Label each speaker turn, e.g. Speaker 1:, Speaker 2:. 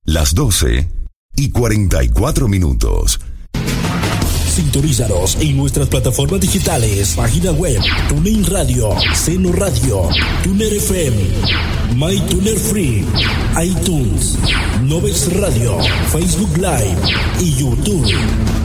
Speaker 1: Las 12:44.
Speaker 2: Sintonízanos en nuestras plataformas digitales, página web, TuneIn Radio, Seno Radio, Tuner FM, MyTuner Free, iTunes, Novex Radio, Facebook Live y YouTube.